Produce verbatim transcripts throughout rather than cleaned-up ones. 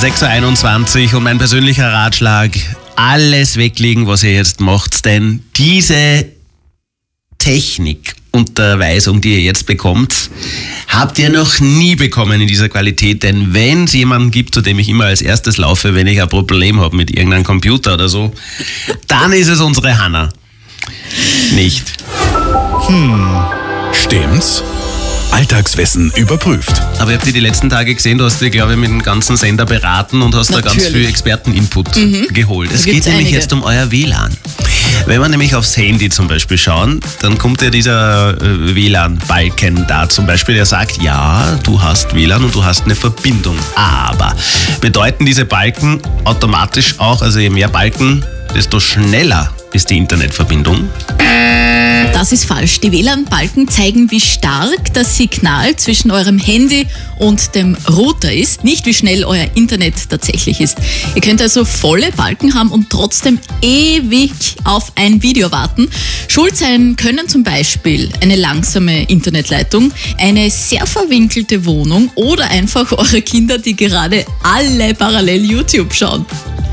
sechs Uhr einundzwanzig und mein persönlicher Ratschlag, alles weglegen, was ihr jetzt macht, denn diese Technikunterweisung, die ihr jetzt bekommt, habt ihr noch nie bekommen in dieser Qualität, denn wenn es jemanden gibt, zu dem ich immer als erstes laufe, wenn ich ein Problem habe mit irgendeinem Computer oder so, dann ist es unsere Hanna. Nicht. Hm, stimmt's? Alltagswissen überprüft. Aber ich habe dir die letzten Tage gesehen, du hast dir, glaube ich, mit dem ganzen Sender beraten und hast Natürlich. da ganz viel Experteninput Mhm. geholt. Es Da geht gibt's nämlich einige. jetzt um euer W L A N. Wenn wir nämlich aufs Handy zum Beispiel schauen, dann kommt ja dieser äh, W L A N-Balken da zum Beispiel, der sagt, ja, du hast W L A N und du hast eine Verbindung. Aber bedeuten diese Balken automatisch auch, also je mehr Balken, desto schneller ist die Internetverbindung? Das ist falsch. Die W L A N-Balken zeigen, wie stark das Signal zwischen eurem Handy und dem Router ist, nicht wie schnell euer Internet tatsächlich ist. Ihr könnt also volle Balken haben und trotzdem ewig auf ein Video warten. Schuld sein können zum Beispiel eine langsame Internetleitung, eine sehr verwinkelte Wohnung oder einfach eure Kinder, die gerade alle parallel YouTube schauen.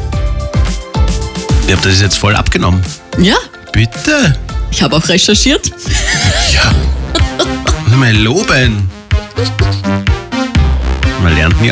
Ihr habt das jetzt voll abgenommen. Ja, Bitte? ich habe auch recherchiert. Ja. Mal loben. Man lernt nie